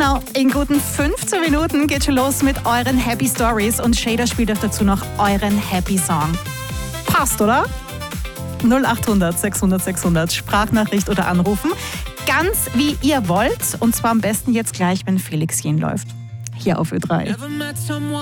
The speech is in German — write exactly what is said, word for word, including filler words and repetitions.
Genau, in guten fünfzehn Minuten geht schon los mit euren Happy Stories und Shader spielt euch dazu noch euren Happy Song. Passt, oder? null acht hundert sechshundert sechshundert, Sprachnachricht oder anrufen. Ganz wie ihr wollt und zwar am besten jetzt gleich, wenn Felix Jen läuft. Hier auf Ö drei.